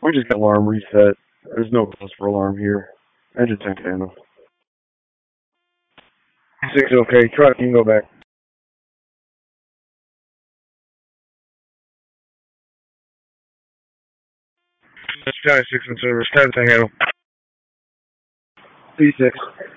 We just got alarm reset. There's no cause for alarm here. Engine tank handle. 6 okay. Truck, you can go back. That's Sky 6 in service. Tank handle. P6.